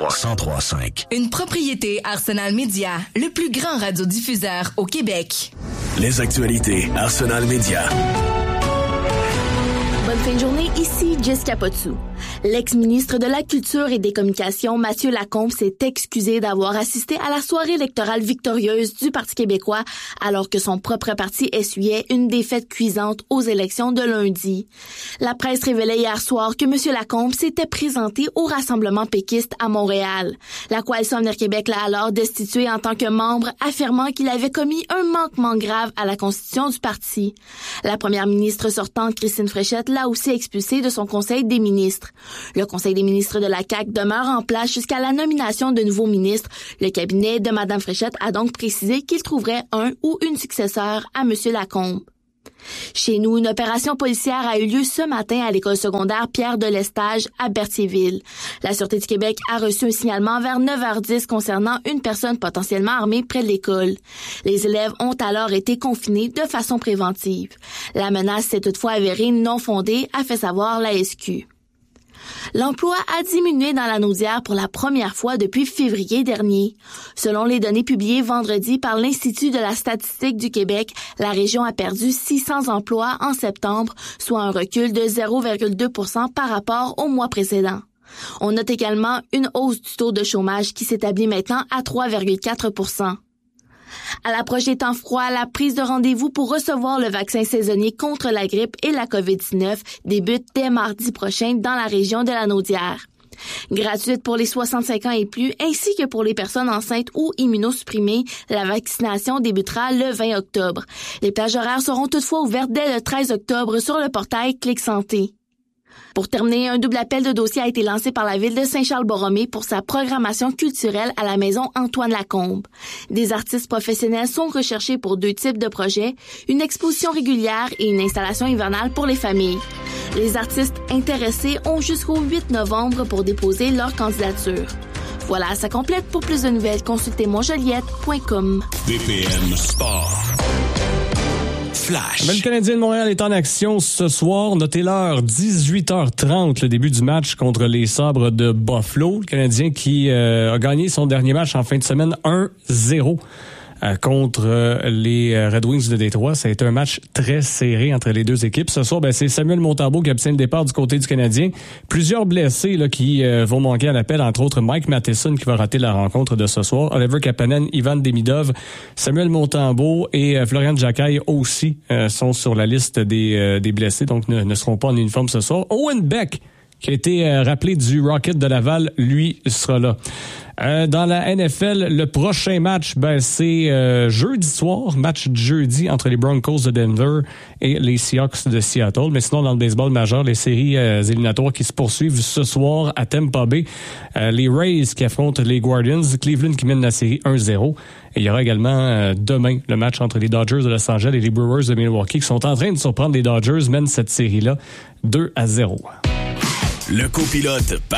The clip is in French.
103.5. Une propriété Arsenal Media, le plus grand radiodiffuseur au Québec. Les actualités Arsenal Media. Bonne fin de journée, ici Jessica Potsou. L'ex-ministre de la Culture et des Communications, Mathieu Lacombe, s'est excusé d'avoir assisté à la soirée électorale victorieuse du Parti québécois alors que son propre parti essuyait une défaite cuisante aux élections de lundi. La presse révélait hier soir que M. Lacombe s'était présenté au rassemblement péquiste à Montréal. La Coalition Avenir Québec l'a alors destitué en tant que membre, affirmant qu'il avait commis un manquement grave à la constitution du parti. La première ministre sortante, Christine Fréchette, l'a aussi expulsé de son conseil des ministres. Le conseil des ministres de la CAQ demeure en place jusqu'à la nomination de nouveaux ministres. Le cabinet de Mme Fréchette a donc précisé qu'il trouverait un ou une successeur à M. Lacombe. Chez nous, une opération policière a eu lieu ce matin à l'école secondaire Pierre de Lestage à Berthierville. La Sûreté du Québec a reçu un signalement vers 9h10 concernant une personne potentiellement armée près de l'école. Les élèves ont alors été confinés de façon préventive. La menace s'est toutefois avérée non fondée, a fait savoir la SQ. L'emploi a diminué dans la Naudière pour la première fois depuis février dernier. Selon les données publiées vendredi par l'Institut de la statistique du Québec, la région a perdu 600 emplois en septembre, soit un recul de 0,2% par rapport au mois précédent. On note également une hausse du taux de chômage qui s'établit maintenant à 3,4%. À l'approche des temps froids, la prise de rendez-vous pour recevoir le vaccin saisonnier contre la grippe et la COVID-19 débute dès mardi prochain dans la région de la Naudière. Gratuite pour les 65 ans et plus, ainsi que pour les personnes enceintes ou immunosupprimées, la vaccination débutera le 20 octobre. Les plages horaires seront toutefois ouvertes dès le 13 octobre sur le portail Clic Santé. Pour terminer, un double appel de dossier a été lancé par la ville de Saint-Charles-Borromée pour sa programmation culturelle à la maison Antoine Lacombe. Des artistes professionnels sont recherchés pour 2 types de projets, une exposition régulière et une installation hivernale pour les familles. Les artistes intéressés ont jusqu'au 8 novembre pour déposer leur candidature. Voilà, ça complète. Pour plus de nouvelles, consultez monjoliette.com. BPM Sport. Flash. Le Canadien de Montréal est en action ce soir. Notez l'heure, 18h30, le début du match contre les Sabres de Buffalo. Le Canadien qui a gagné son dernier match en fin de semaine 1-0 contre les Red Wings de Détroit. Ça a été un match très serré entre les deux équipes. Ce soir, c'est Samuel Montembeault qui obtient le départ du côté du Canadien. Plusieurs blessés là, qui vont manquer à l'appel, entre autres Mike Matheson qui va rater la rencontre de ce soir, Oliver Kapanen, Ivan Demidov, Samuel Montembeault et Florian Jacquet aussi sont sur la liste des blessés, donc ne seront pas en uniforme ce soir. Owen Beck, qui a été rappelé du Rocket de Laval, lui sera là. Dans la NFL, le prochain match, c'est jeudi soir, match de jeudi entre les Broncos de Denver et les Seahawks de Seattle. Mais sinon, dans le baseball majeur, les séries éliminatoires qui se poursuivent ce soir à Tampa Bay. Les Rays qui affrontent les Guardians, Cleveland qui mène la série 1-0. Et il y aura également demain le match entre les Dodgers de Los Angeles et les Brewers de Milwaukee qui sont en train de surprendre. Les Dodgers mènent cette série-là 2-0. Le copilote